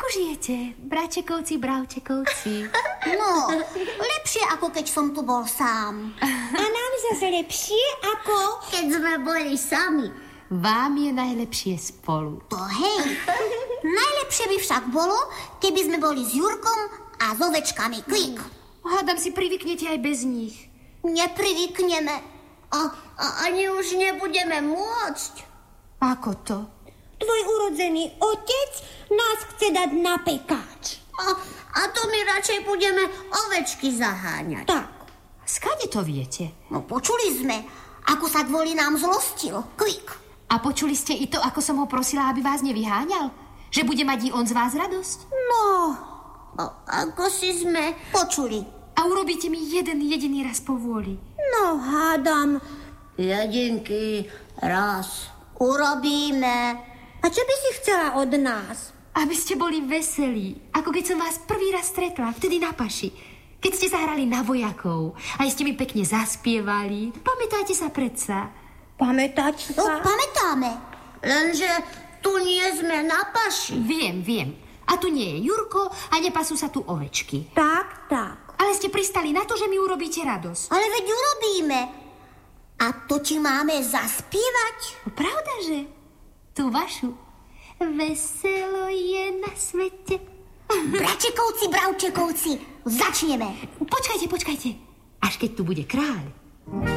žijete, bračekovci, bravčekovci? No, lepšie ako keď som tu bol sám. A nám zase lepšie ako Keď sme boli sami. Vám je najlepšie spolu. To hej. Najlepšie by však bolo, keby sme boli s Jurkom a s ovečkami. Klik. Hádam si privyknete aj bez nich. Neprivykneme. A ani už nebudeme môcť. Ako to? tvoj urodzený otec nás chce dať na pekáč. A to my radšej budeme ovečky zaháňať. Tak. Skade to viete? No počuli sme, ako sa kvôli nám zlostil. Klik. A počuli ste i to, ako som ho prosila, aby vás nevyháňal? Že bude mať i on z vás radosť? No, ako si sme počuli. A urobíte mi jeden jediný raz po vôli. No, hádam. Jedinky raz urobíme. A čo by si chcela od nás? Aby ste boli veselí, ako keď som vás prvý raz stretla, vtedy na paši. Keď ste zahrali na vojakov, aj ste mi pekne zaspievali. Pamätáte sa predsa? Pamätať No, sa? pamätáme. Lenže tu nie sme na paši. Viem. A tu nie je Jurko a nepasú sa tu ovečky. Tak. Ale ste pristali na to, že mi urobíte radosť. Ale veď urobíme. A to ti máme zaspievať? Pravda, že? Tú vašu. Veselo je na svete. Bračekovci, bravčekovci, začneme. Počkajte. Až keď tu bude kráľ.